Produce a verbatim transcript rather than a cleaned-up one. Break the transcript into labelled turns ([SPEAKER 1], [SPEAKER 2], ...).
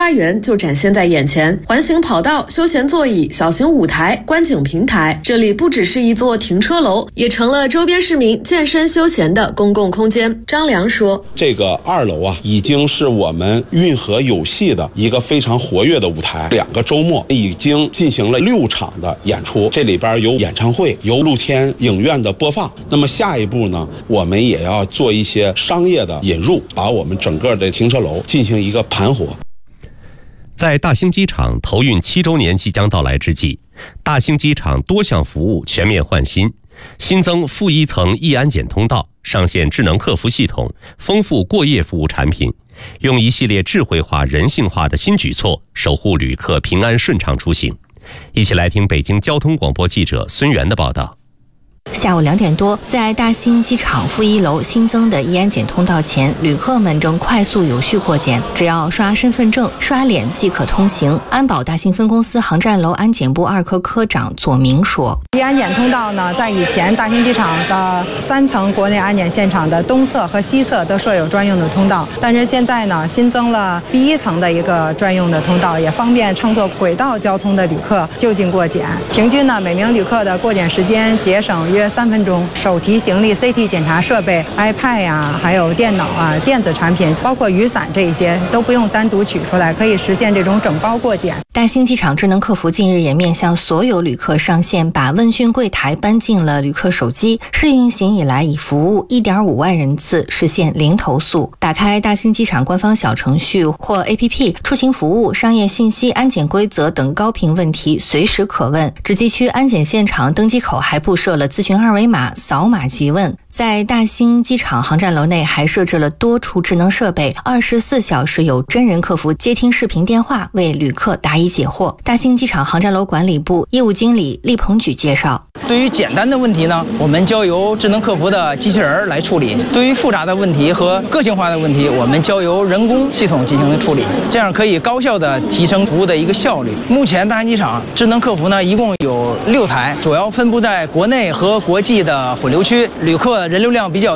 [SPEAKER 1] 花园就展现在眼前，环形跑道、休闲座椅、小型舞台、观景平台，这里不只是一座停车楼，也成了周边市民健身休闲的公共空间。张良说：“
[SPEAKER 2] 这个二楼啊，已经是我们运河有戏的一个非常活跃的舞台。两个周末已经进行了六场的演出，这里边有演唱会，有露天影院的播放。那么下一步呢，我们也要做一些商业的引入，把我们整个的停车楼进行一个盘活。”
[SPEAKER 3] 在大兴机场投运七周年即将到来之际，大兴机场多项服务全面换新，新增负一层易安检通道，上线智能客服系统，丰富过夜服务产品，用一系列智慧化、人性化的新举措，守护旅客平安顺畅出行。一起来听北京交通广播记者孙源的报道。
[SPEAKER 4] 下午两点多，在大兴机场负一楼新增的易安检通道前，旅客们正快速有序过检，只要刷身份证、刷脸即可通行。安保大兴分公司航站楼安检部二科科长左明说：“
[SPEAKER 5] 易安检通道呢，在以前大兴机场的三层国内安检现场的东侧和西侧都设有专用的通道，但是现在呢，新增了第一层的一个专用的通道，也方便乘坐轨道交通的旅客就近过检。平均呢，每名旅客的过检时间节省约三分钟，手提行李 C T 检查设备 iPad 呀、啊，还有电脑啊、电子产品，包括雨伞这一些都不用单独取出来，可以实现这种整包过检。”
[SPEAKER 4] 大兴机场智能客服近日也面向所有旅客上线，把问讯柜台搬进了旅客手机，试运行以来已服务 一点五万人次，实现零投诉。打开大兴机场官方小程序或 A P P， 出行服务、商业信息、安检规则等高频问题随时可问。值机区安检现场登机口还布设了咨询二维码，扫码即问。在大兴机场航站楼内还设置了多处智能设备，二十四小时有真人客服接听视频电话，为旅客答疑解惑。大兴机场航站楼管理部业务经理厉鹏举介绍：“
[SPEAKER 6] 对于简单的问题呢，我们交由智能客服的机器人来处理；对于复杂的问题和个性化的问题，我们交由人工系统进行处理，这样可以高效的提升服务的一个效率。目前大兴机场智能客服呢，一共有六台，主要分布在国内和国际的混流区，旅客人流量比较